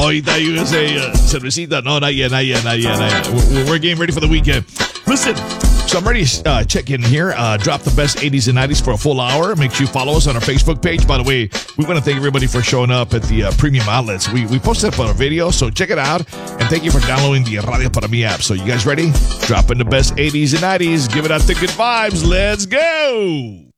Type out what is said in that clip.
ahorita USA cervecita. No, not yet. We're getting ready for the weekend. Listen, so I'm ready to check in here. Drop the best 80s and 90s for a full hour. Make sure you follow us on our Facebook page. By the way, we want to thank everybody for showing up at the premium outlets. We posted up on a video, so check it out. And thank you for downloading the Radio Para Mi app. So you guys ready? Drop in the best 80s and 90s. Give it out the good vibes. Let's go.